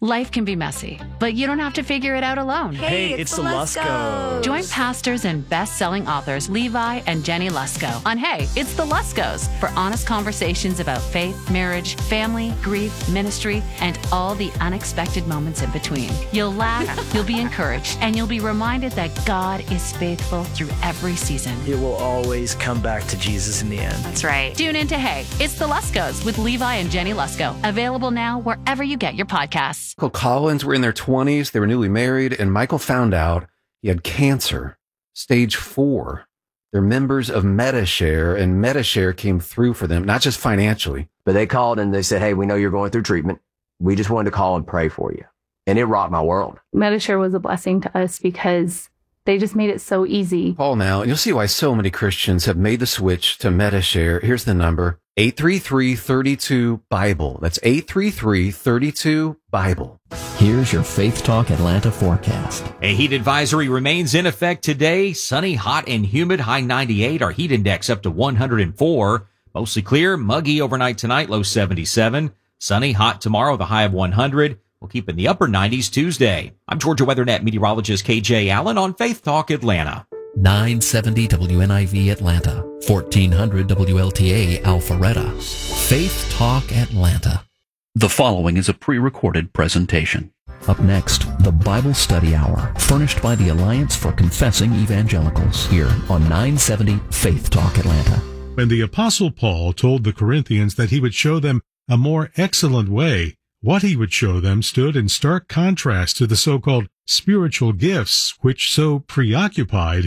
Life can be messy, but you don't have to figure it out alone. Hey, it's the Luskos. Join pastors and best-selling authors Levi and Jenny Lusko on Hey, It's the Luskos for honest conversations about faith, marriage, family, grief, ministry, and all the unexpected moments in between. You'll laugh, you'll be encouraged, and you'll be reminded that God is faithful through every season. It will always come back to Jesus in the end. That's right. Tune in to Hey, It's the Luskos with Levi and Jenny Lusko. Available now wherever you get your podcasts. Michael Collins were in their 20s. They were newly married, and Michael found out he had cancer, stage 4. They're members of Medi-Share, and Medi-Share came through for them, not just financially. But they called and they said, hey, we know you're going through treatment. We just wanted to call and pray for you. And it rocked my world. Medi-Share was a blessing to us because they just made it so easy. Call now, and you'll see why so many Christians have made the switch to Medi-Share. Here's the number, 833-32-BIBLE. That's 833-32-BIBLE. Here's your Faith Talk Atlanta forecast. A heat advisory remains in effect today. Sunny, hot, and humid, high 98. Our heat index up to 104. Mostly clear, muggy overnight tonight, low 77. Sunny, hot tomorrow, the high of 100. We'll keep in the upper 90s Tuesday. I'm Georgia WeatherNet meteorologist KJ Allen on Faith Talk Atlanta. 970 WNIV Atlanta, 1400 WLTA Alpharetta. Faith Talk Atlanta. The following is a pre-recorded presentation. Up next, the Bible Study Hour, furnished by the Alliance for Confessing Evangelicals, here on 970 Faith Talk Atlanta. When the Apostle Paul told the Corinthians that he would show them a more excellent way, what he would show them stood in stark contrast to the so-called spiritual gifts which so preoccupied